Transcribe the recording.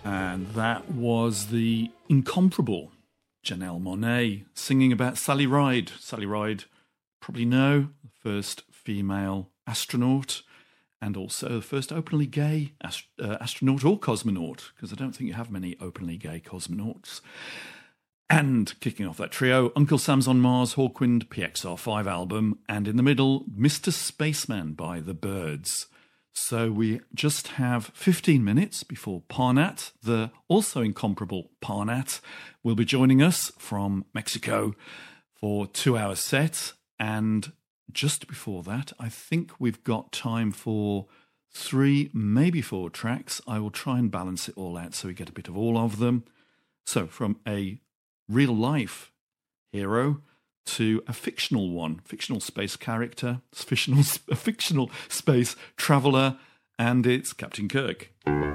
And that was the incomparable Janelle Monáe singing about Sally Ride. Sally Ride, probably know, the first female astronaut and also the first openly gay astronaut or cosmonaut, because I don't think you have many openly gay cosmonauts. And kicking off that trio, Uncle Sam's on Mars, Hawkwind PXR5 album, and in the middle, Mr. Spaceman by The Byrds. So we just have 15 minutes before Parnat, the also incomparable Parnat, will be joining us from Mexico for 2-hour set. And just before that, I think we've got time for 3, maybe 4 tracks. I will try and balance it all out so we get a bit of all of them. So from a real-life hero to a fictional one, fictional space character, a fictional space traveller, and it's Captain Kirk.